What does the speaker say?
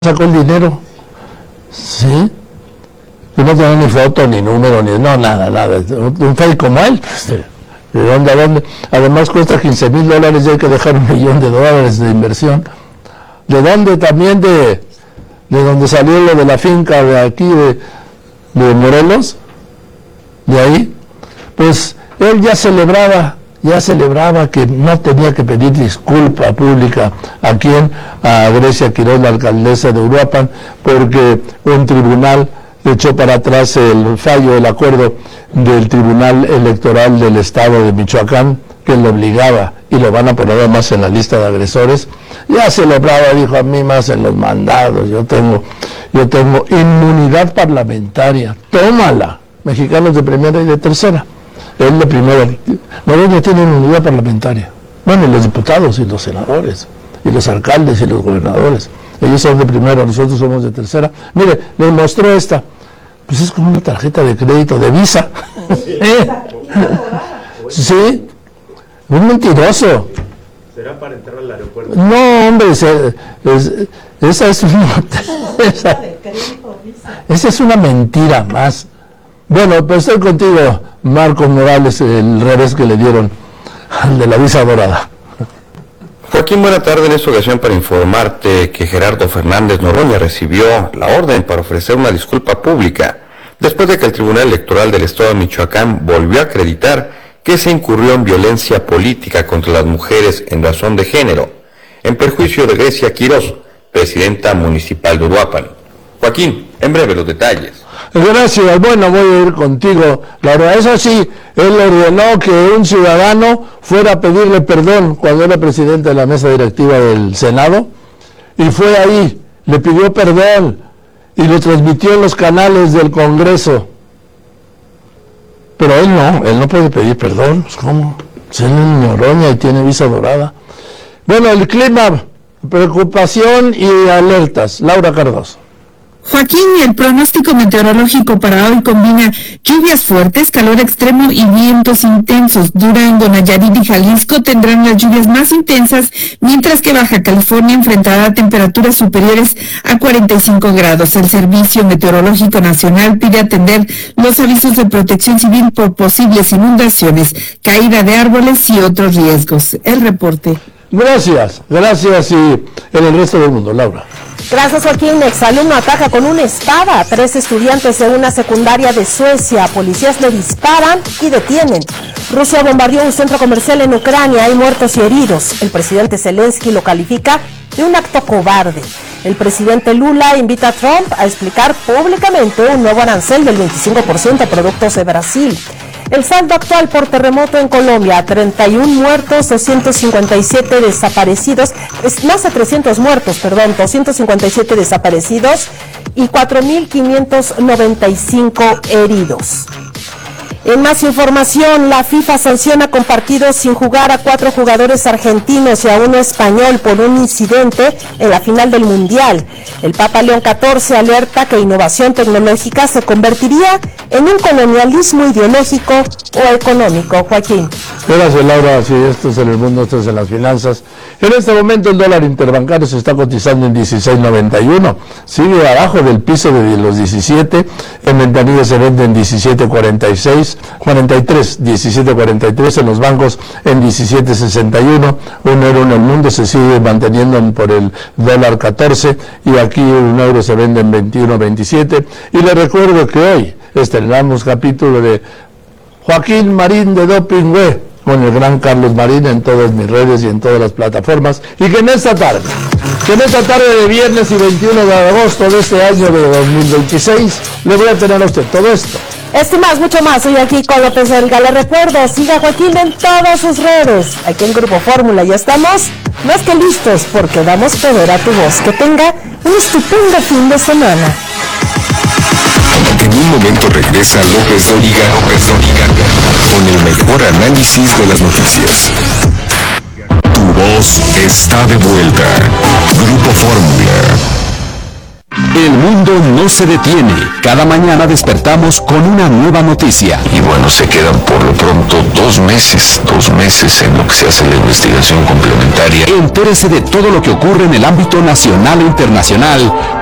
sacó el dinero, ¿sí? Y no tenía ni foto, ni número, ni nada. Un fake como él, ¿de dónde? Además cuesta $15,000 y hay que dejar $1 millón de inversión. ¿De dónde? También de donde salió lo de la finca de aquí, de Morelos, de ahí. Pues él ya celebraba que no tenía que pedir disculpa pública a Grecia Quiroz, la alcaldesa de Uruapan, porque un tribunal echó para atrás el fallo, el acuerdo del Tribunal Electoral del Estado de Michoacán, que lo obligaba, y lo van a poner además en la lista de agresores. Ya celebraba, dijo, a mí más en los mandados, yo tengo inmunidad parlamentaria, tómala, mexicanos de primera y de tercera. Es la primera. No tienen unidad parlamentaria. Bueno, y los diputados y los senadores, y los alcaldes y los gobernadores. Ellos son de primera, nosotros somos de tercera. Mire, les mostró esta. Pues es como una tarjeta de crédito de Visa. Sí, un mentiroso. ¿Será para entrar al aeropuerto? No, hombre, esa es una mentira más. Bueno, pues estoy contigo, Marcos Morales, el revés que le dieron al de la visa dorada. Joaquín, buena tarde. En esta ocasión para informarte que Gerardo Fernández Noroña recibió la orden para ofrecer una disculpa pública después de que el Tribunal Electoral del Estado de Michoacán volvió a acreditar que se incurrió en violencia política contra las mujeres en razón de género, en perjuicio de Grecia Quiroz, presidenta municipal de Uruapan. Joaquín, en breve los detalles. Gracias, bueno, voy a ir contigo, Laura. Eso sí, él ordenó que un ciudadano fuera a pedirle perdón cuando era presidente de la mesa directiva del Senado, y fue ahí, le pidió perdón, y lo transmitió en los canales del Congreso. Pero él no puede pedir perdón, pues ¿cómo? Se le Noroña y tiene visa dorada. Bueno, el clima, preocupación y alertas. Laura Cardoso. Joaquín, el pronóstico meteorológico para hoy combina lluvias fuertes, calor extremo y vientos intensos. Durango, Nayarit y Jalisco tendrán las lluvias más intensas, mientras que Baja California enfrentará temperaturas superiores a 45 grados. El Servicio Meteorológico Nacional pide atender los avisos de protección civil por posibles inundaciones, caída de árboles y otros riesgos. El reporte. Gracias, y en el resto del mundo, Laura. Gracias, Joaquín. Exalumno ataca con una espada a 3 estudiantes de una secundaria de Suecia. Policías le disparan y detienen. Rusia bombardeó un centro comercial en Ucrania. Hay muertos y heridos. El presidente Zelensky lo califica de un acto cobarde. El presidente Lula invita a Trump a explicar públicamente un nuevo arancel del 25% a productos de Brasil. El saldo actual por terremoto en Colombia: 31 muertos, 257 desaparecidos, más de 300 muertos, 257 desaparecidos y 4.595 heridos. En más información, la FIFA sanciona con partidos sin jugar a 4 jugadores argentinos y a 1 español por un incidente en la final del Mundial. El Papa León XIV alerta que innovación tecnológica se convertiría en un colonialismo ideológico o económico. Joaquín. Gracias, Laura. Sí, esto es en el mundo, esto es en las finanzas. En este momento el dólar interbancario se está cotizando en 16.91. Sigue abajo del piso de los 17. En ventanilla se vende en 17.43, en los bancos en 17.61. Un euro en el mundo se sigue manteniendo por el dólar 14 y aquí un euro se vende en 21.27. Y les recuerdo que hoy estrenamos capítulo de Joaquín Marín de Doping Web con el gran Carlos Marín en todas mis redes y en todas las plataformas, y que en esta tarde de viernes y 21 de agosto de este año de 2026 le voy a tener a usted todo esto. Esto y más, mucho más. Soy aquí con López Verga. Le recuerdo, siga a Joaquín en todas sus redes. Aquí en Grupo Fórmula ya estamos más que listos porque damos poder a tu voz. Que tenga un estupendo fin de semana. En un momento regresa López Dóriga con el mejor análisis de las noticias. Tu voz está de vuelta. Grupo Fórmula. El mundo no no se detiene. Cada mañana despertamos con una nueva noticia. Y bueno, se quedan por lo pronto 2 meses en lo que se hace la investigación complementaria. Entérese de todo lo que ocurre en el ámbito nacional e internacional